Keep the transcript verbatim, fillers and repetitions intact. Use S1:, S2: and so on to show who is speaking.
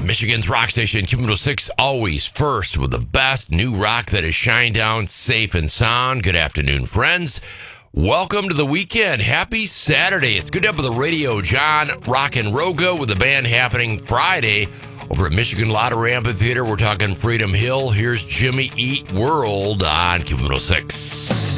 S1: Michigan's rock station, Q one oh six, always first with the best new rock that is shine down, safe and sound. Good afternoon, friends. Welcome to the weekend. Happy Saturday. It's good to have the radio. John Rock and Rogo with the band happening Friday over at Michigan Lottery Amphitheater. We're talking Freedom Hill. Here's Jimmy Eat World on Q one oh six.